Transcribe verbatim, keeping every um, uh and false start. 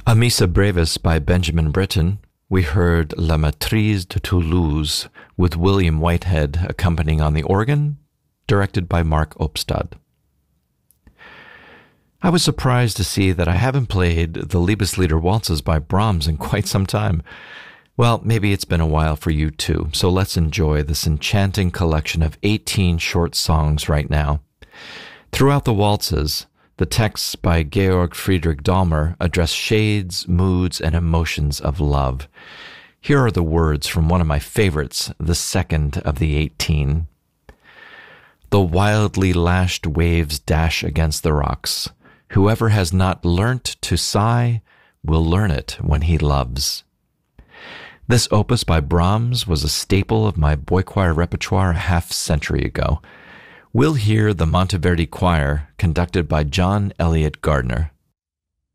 A Missa Brevis by Benjamin Britten, we heard La Maîtrise de Toulouse with William Whitehead accompanying on the organ, directed by Mark Opstad. I was surprised to see that I haven't played the Liebeslieder waltzes by Brahms in quite some time. Well, maybe it's been a while for you too, so let's enjoy this enchanting collection of eighteen short songs right now. Throughout the waltzes, the texts by Georg Friedrich Dahmer address shades, moods, and emotions of love. Here are the words from one of my favorites, the second of the eighteen. The wildly lashed waves dash against the rocks. Whoever has not learnt to sigh will learn it when he loves. This opus by Brahms was a staple of my boy choir repertoire a half-century ago. We'll hear the Monteverdi Choir, conducted by John Elliott Gardner.